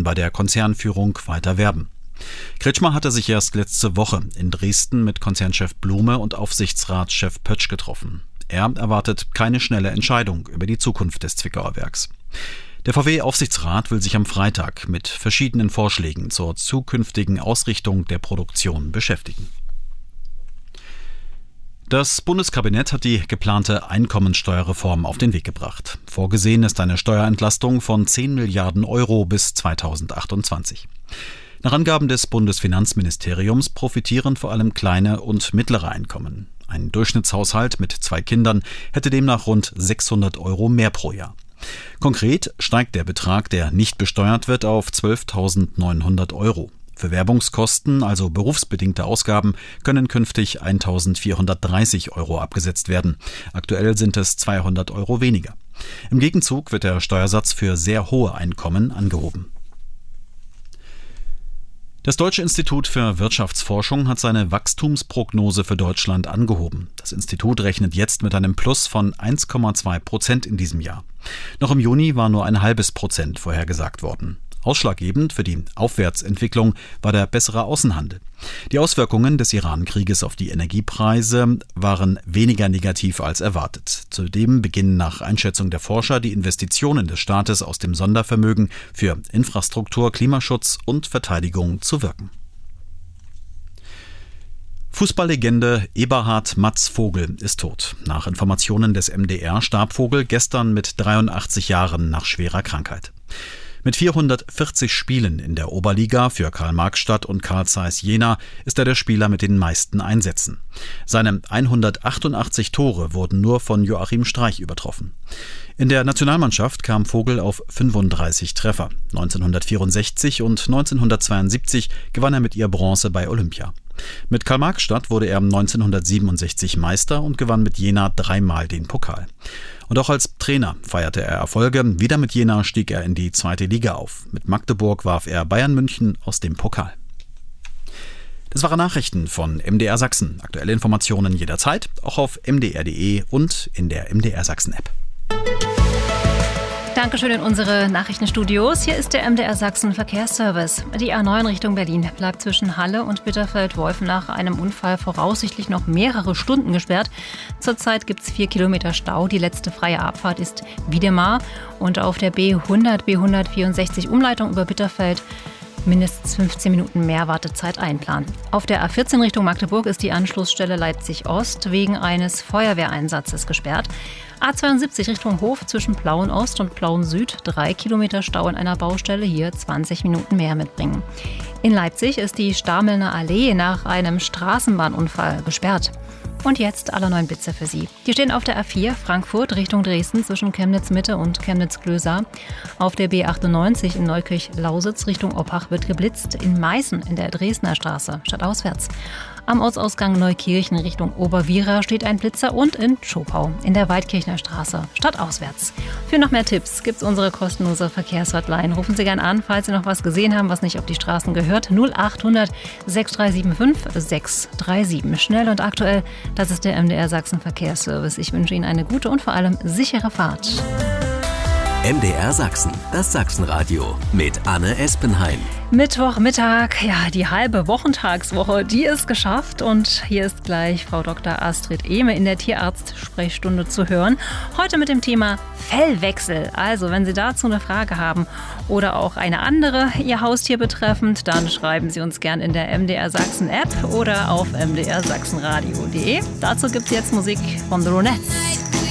wollen bei der Konzernführung weiter werben. Kretschmer hatte sich erst letzte Woche in Dresden mit Konzernchef Blume und Aufsichtsratschef Pötsch getroffen. Er erwartet keine schnelle Entscheidung über die Zukunft des Zwickauer Werks. Der VW-Aufsichtsrat will sich am Freitag mit verschiedenen Vorschlägen zur zukünftigen Ausrichtung der Produktion beschäftigen. Das Bundeskabinett hat die geplante Einkommensteuerreform auf den Weg gebracht. Vorgesehen ist eine Steuerentlastung von 10 Milliarden Euro bis 2028. Nach Angaben des Bundesfinanzministeriums profitieren vor allem kleine und mittlere Einkommen. Ein Durchschnittshaushalt mit 2 Kindern hätte demnach rund 600 Euro mehr pro Jahr. Konkret steigt der Betrag, der nicht besteuert wird, auf 12.900 Euro. Für Werbungskosten, also berufsbedingte Ausgaben, können künftig 1.430 Euro abgesetzt werden. Aktuell sind es 200 Euro weniger. Im Gegenzug wird der Steuersatz für sehr hohe Einkommen angehoben. Das Deutsche Institut für Wirtschaftsforschung hat seine Wachstumsprognose für Deutschland angehoben. Das Institut rechnet jetzt mit einem Plus von 1,2% in diesem Jahr. Noch im Juni war nur 0,5% vorhergesagt worden. Ausschlaggebend für die Aufwärtsentwicklung war der bessere Außenhandel. Die Auswirkungen des Iran-Krieges auf die Energiepreise waren weniger negativ als erwartet. Zudem beginnen nach Einschätzung der Forscher die Investitionen des Staates aus dem Sondervermögen für Infrastruktur, Klimaschutz und Verteidigung zu wirken. Fußballlegende Eberhard Matz Vogel ist tot. Nach Informationen des MDR starb Vogel gestern mit 83 Jahren nach schwerer Krankheit. Mit 440 Spielen in der Oberliga für Karl-Marx-Stadt und Carl Zeiss Jena ist er der Spieler mit den meisten Einsätzen. Seine 188 Tore wurden nur von Joachim Streich übertroffen. In der Nationalmannschaft kam Vogel auf 35 Treffer. 1964 und 1972 gewann er mit ihr Bronze bei Olympia. Mit Karl-Marx-Stadt wurde er 1967 Meister und gewann mit Jena 3-mal den Pokal. Und auch als Trainer feierte er Erfolge. Wieder mit Jena stieg er in die 2. Liga auf. Mit Magdeburg warf er Bayern München aus dem Pokal. Das waren Nachrichten von MDR Sachsen. Aktuelle Informationen jederzeit, auch auf mdr.de und in der MDR Sachsen-App. Dankeschön in unsere Nachrichtenstudios. Hier ist der MDR Sachsen Verkehrsservice. Die A9 Richtung Berlin bleibt zwischen Halle und Bitterfeld-Wolfen nach einem Unfall voraussichtlich noch mehrere Stunden gesperrt. Zurzeit gibt es 4 Kilometer Stau. Die letzte freie Abfahrt ist Wiedemar. Und auf der B100, B164 Umleitung über Bitterfeld mindestens 15 Minuten mehr Wartezeit einplanen. Auf der A14 Richtung Magdeburg ist die Anschlussstelle Leipzig-Ost wegen eines Feuerwehreinsatzes gesperrt. A72 Richtung Hof zwischen Plauen-Ost und Plauen-Süd 3 Kilometer Stau in einer Baustelle, hier 20 Minuten mehr mitbringen. In Leipzig ist die Stamelner Allee nach einem Straßenbahnunfall gesperrt. Und jetzt aller neuen Blitze für Sie. Die stehen auf der A4 Frankfurt Richtung Dresden zwischen Chemnitz-Mitte und Chemnitz-Glösa. Auf der B98 in Neukirch-Lausitz Richtung Oppach wird geblitzt. In Meißen in der Dresdner Straße stadtauswärts. Am Ortsausgang Neukirchen Richtung Oberwiera steht ein Blitzer und in Schopau in der Waldkirchner Straße stadtauswärts. Für noch mehr Tipps gibt's unsere kostenlose Verkehrshotline. Rufen Sie gerne an, falls Sie noch was gesehen haben, was nicht auf die Straßen gehört. 0800 6375 637. Schnell und aktuell, das ist der MDR Sachsen Verkehrsservice. Ich wünsche Ihnen eine gute und vor allem sichere Fahrt. MDR Sachsen, das Sachsenradio mit Anne Espenheim. Mittwochmittag, ja, die halbe Wochentagswoche, die ist geschafft. Und hier ist gleich Frau Dr. Astrid Ehme in der Tierarzt-Sprechstunde zu hören. Heute mit dem Thema Fellwechsel. Also, wenn Sie dazu eine Frage haben oder auch eine andere, Ihr Haustier betreffend, dann schreiben Sie uns gern in der MDR Sachsen App oder auf mdrsachsenradio.de. Dazu gibt es jetzt Musik von The Ronettes.